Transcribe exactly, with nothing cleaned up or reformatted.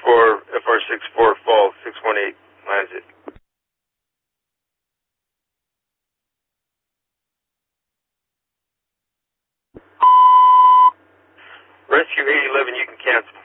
four, F R six four, fall, six one eight, lands it. Rescue eight eleven, you can cancel.